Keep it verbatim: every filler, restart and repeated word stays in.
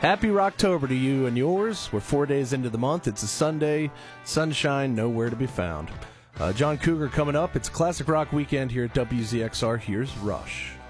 Happy Rocktober to you and yours. We're four days into the month. It's a Sunday. Sunshine nowhere to be found. Uh, John Cougar coming up. It's a classic rock weekend here at W Z X R. Here's Rush.